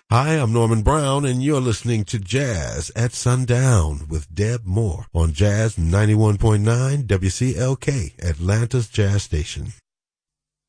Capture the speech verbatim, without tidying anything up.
Hi, I'm Norman Brown, and you're listening to Jazz at Sundown with Deb Moore on Jazz ninety-one point nine W C L K, Atlanta's Jazz Station.